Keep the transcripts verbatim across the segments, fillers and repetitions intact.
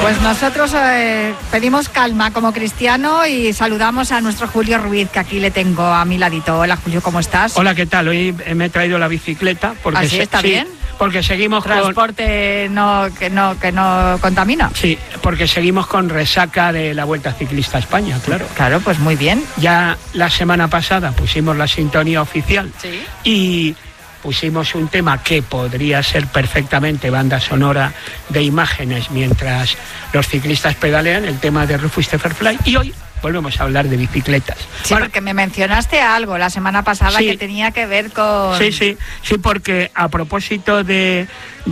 Pues nosotros eh, pedimos calma como cristiano y saludamos a nuestro Julio Ruiz, que aquí le tengo a mi ladito. Hola Julio, ¿cómo estás? Hola, ¿qué tal? Hoy me he traído la bicicleta porque ¿Así se, está sí, bien? Porque seguimos transporte con... no, que no que no contamina. Sí, porque seguimos con resaca de la Vuelta Ciclista a España, claro. Claro, pues muy bien. Ya la semana pasada pusimos la sintonía oficial. Sí. Y pusimos un tema que podría ser perfectamente banda sonora de imágenes mientras los ciclistas pedalean, el tema de Rufus Fly, y hoy volvemos a hablar de bicicletas. Sí, bueno, porque me mencionaste algo la semana pasada sí, que tenía que ver con... Sí, sí, sí, porque a propósito de,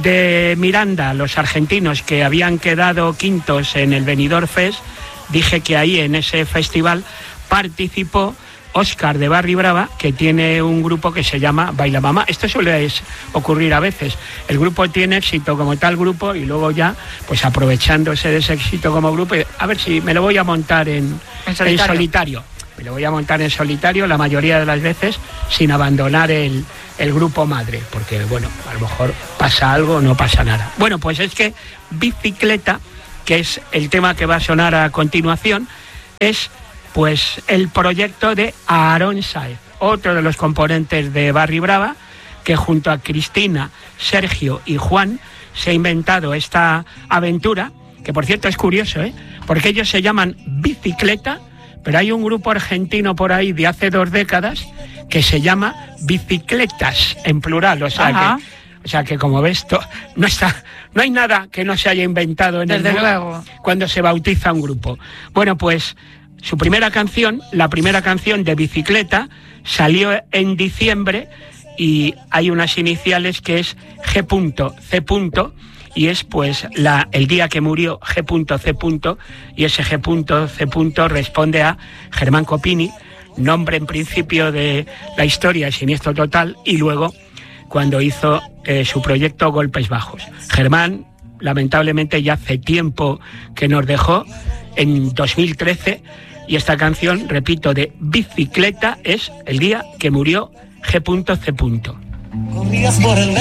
de Miranda, los argentinos que habían quedado quintos en el Benidorm Fest, dije que ahí en ese festival participó Óscar de Barri Brava, que tiene un grupo que se llama Baila Mamá. Esto suele ocurrir a veces. El grupo tiene éxito como tal grupo y luego ya, pues aprovechándose de ese éxito como grupo, a ver si me lo voy a montar en, en, solitario. en solitario. Me lo voy a montar en solitario la mayoría de las veces sin abandonar el, el grupo madre, porque bueno, a lo mejor pasa algo o no pasa nada. Bueno, pues es que Bicicleta, que es el tema que va a sonar a continuación, es pues el proyecto de Aarón Sáez, otro de los componentes de Barri Brava, que junto a Cristina, Sergio y Juan se ha inventado esta aventura, que por cierto es curioso, ¿eh? Porque ellos se llaman Bicicleta, pero hay un grupo argentino por ahí de hace dos décadas que se llama Bicicletas, en plural, o sea que... O sea que, como ves, to, no está, no hay nada que no se haya inventado en Desde el mundo luego. Cuando se bautiza un grupo. Bueno, pues su primera canción, la primera canción de Bicicleta, salió en diciembre y hay unas iniciales que es G C. Y es pues la, el día que murió G C. Y ese G C responde a Germán Copini, nombre en principio de la historia de Siniestro Total, y luego cuando hizo eh, su proyecto Golpes Bajos. Germán, lamentablemente, ya hace tiempo que nos dejó, en dos mil trece, y esta canción, repito, de Bicicleta, es el día que murió G C.